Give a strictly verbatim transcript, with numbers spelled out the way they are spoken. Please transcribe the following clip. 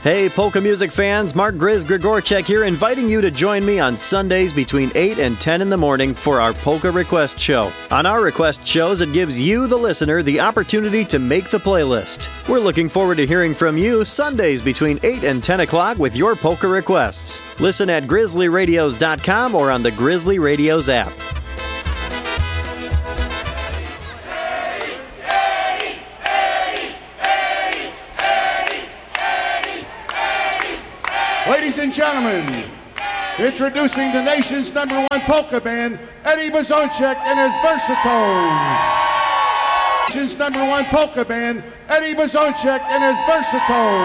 Hey, polka music fans, Mark Grizz Grigorchek here, inviting you to join me on Sundays between eight and ten in the morning for our Polka Request Show. On our request shows, it gives you, the listener, the opportunity to make the playlist. We're looking forward to hearing from you Sundays between eight and ten o'clock with your polka requests. Listen at grizzly radios dot com or on the Grizzly Radios app. Ladies and gentlemen, introducing the nation's number one polka band, Eddie Blazonczyk and his Versatones. Nation's number one polka band, Eddie Blazonczyk and his Versatones.